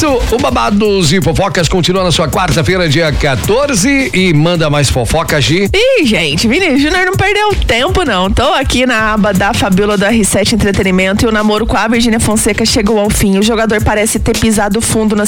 isso, o Babados e Fofocas continua na sua quarta-feira, dia 14, e manda mais fofoca, Gi. Ih, gente, Vini Júnior não perdeu tempo, não. Tô aqui na aba da Fabíola do R7 Entretenimento e o namoro com a Virgínia Fonseca chegou ao fim. O jogador parece ter pisado fundo na